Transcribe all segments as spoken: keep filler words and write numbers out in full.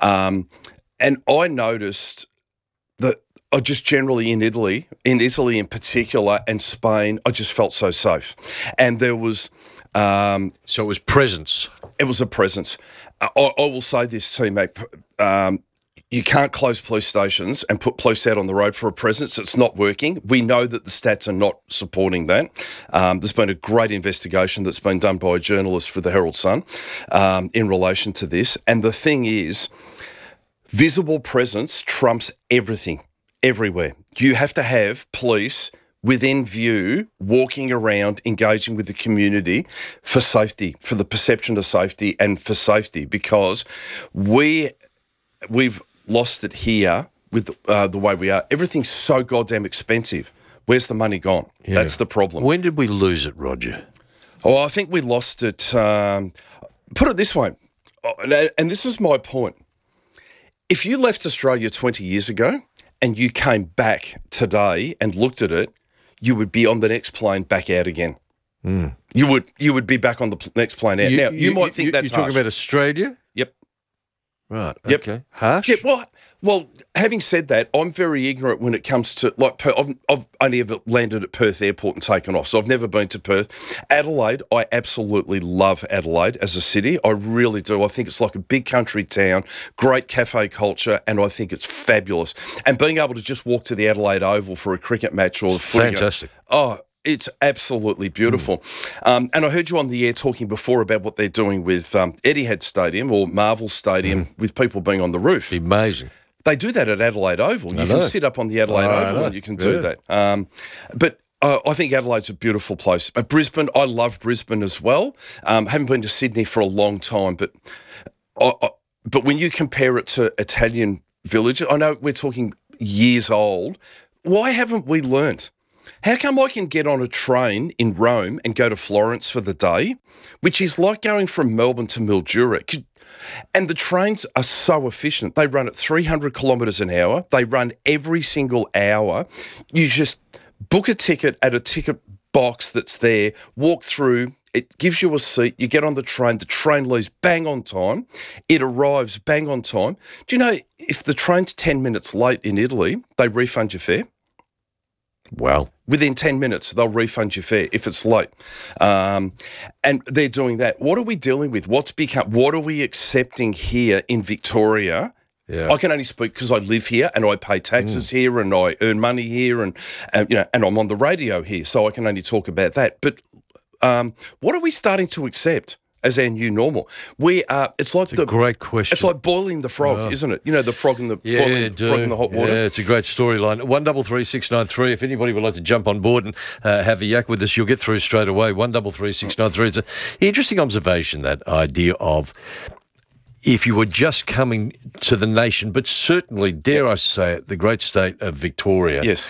Um, and I noticed that I just generally in Italy, in Italy in particular, and Spain, I just felt so safe. And there was... Um, so it was presence. It was a presence. I, I will say this to you, mate. Um, you can't close police stations and put police out on the road for a presence. It's not working. We know that the stats are not supporting that. Um, there's been a great investigation that's been done by a journalist for the Herald Sun um, in relation to this. And the thing is, visible presence trumps everything, everywhere. You have to have police within view, walking around, engaging with the community for safety, for the perception of safety and for safety, because we, we've lost it here with uh, the way we are. Everything's so goddamn expensive. Where's the money gone? Yeah. That's the problem. When did we lose it, Roger? Oh, I think we lost it, um, put it this way, and this is my point. If you left Australia twenty years ago and you came back today and looked at it, you would be on the next plane back out again. Mm. You would you would be back on the pl- next plane out. You, now, you, you might think you, that's You're talking harsh. about Australia? Yep. Right, yep. okay. Harsh? Yeah, well, well, having said that, I'm very ignorant when it comes to, like, per- I've, I've only ever landed at Perth Airport and taken off, so I've never been to Perth. Adelaide, I absolutely love Adelaide as a city. I really do. I think it's like a big country town, great cafe culture, and I think it's fabulous. And being able to just walk to the Adelaide Oval for a cricket match or a footy game, fantastic. Oh, it's absolutely beautiful. Mm. Um, and I heard you on the air talking before about what they're doing with um, Etihad Stadium or Marvel Stadium mm. with people being on the roof. Amazing. They do that at Adelaide Oval. You I can know. sit up on the Adelaide oh, Oval and you can do yeah. that. Um, but uh, I think Adelaide's a beautiful place. Uh, Brisbane, I love Brisbane as well. Um, haven't been to Sydney for a long time, but I, I, but when you compare it to Italian villages, I know we're talking years old. Why haven't we learnt? How come I can get on a train in Rome and go to Florence for the day, which is like going from Melbourne to Mildura? And the trains are so efficient. They run at three hundred kilometres an hour. They run every single hour. You just book a ticket at a ticket box that's there, walk through, it gives you a seat, you get on the train, the train leaves bang on time, it arrives bang on time. Do you know, if the train's ten minutes late in Italy, they refund your fare? Wow. Within ten minutes, they'll refund your fare if it's late. Um, and they're doing that. What are we dealing with? What's become? What are we accepting here in Victoria? Yeah. I can only speak because I live here and I pay taxes mm. here and I earn money here and, and you know and I'm on the radio here, so I can only talk about that. But um, what are we starting to accept as our new normal? We are. It's like it's the a great question. It's like boiling the frog, oh. isn't it? You know, the frog in the yeah, boiling the frog in the hot water. Yeah, it's a great storyline. One double three six nine three. If anybody would like to jump on board and uh, have a yak with us, you'll get through straight away. One double three six nine three. It's an interesting observation, that idea of if you were just coming to the nation, but certainly, dare I say it, the great state of Victoria. Yes.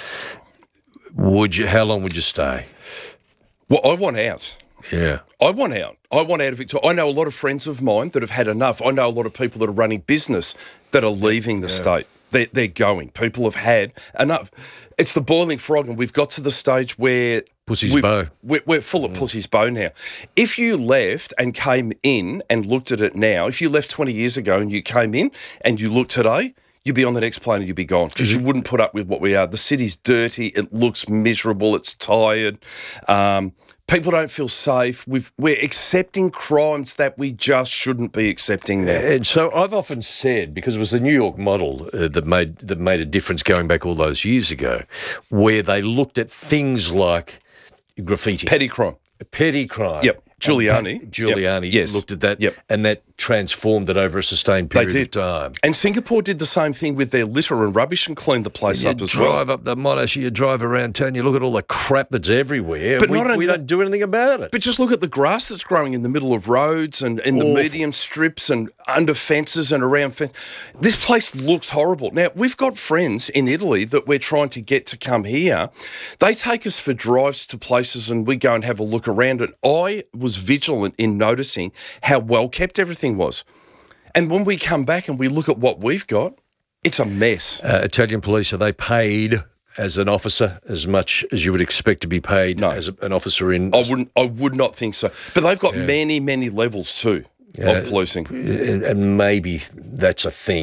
Would you? How long would you stay? Well, I want out. Yeah. I want out. I want out of Victoria. I know a lot of friends of mine that have had enough. I know a lot of people that are running business that are leaving the yeah. state. They're, they're going. People have had enough. It's the boiling frog, and we've got to the stage where... Pussy's bow. We're, we're full of mm. pussy's bow now. If you left and came in and looked at it now, if you left twenty years ago and you came in and you look today, you'd be on the next plane and you'd be gone because mm-hmm. you wouldn't put up with what we are. The city's dirty. It looks miserable. It's tired. Um... People don't feel safe. We've, we're accepting crimes that we just shouldn't be accepting now. And so I've often said, because it was the New York model uh, that made that made a difference going back all those years ago, where they looked at things like graffiti. Petty crime. Petty crime. Yep. Giuliani. Giuliani yep. yes. looked at that, yep. and that transformed it over a sustained period they did. of time. And Singapore did the same thing with their litter and rubbish and cleaned the place you up as well. You drive up the Monash, you drive around town, you look at all the crap that's everywhere, but we, not we that, don't do anything about it. But just look at the grass that's growing in the middle of roads and in the Awful. medium strips and under fences and around fences. This place looks horrible. Now, we've got friends in Italy that we're trying to get to come here. They take us for drives to places and we go and have a look around it. I was vigilant in noticing how well kept everything was. And when we come back and we look at what we've got, it's a mess. Uh, Italian police, are they paid as an officer as much as you would expect to be paid no. as a, an officer in... I wouldn't. I would not think so. But they've got yeah. many, many levels too yeah. of policing. And maybe that's a thing.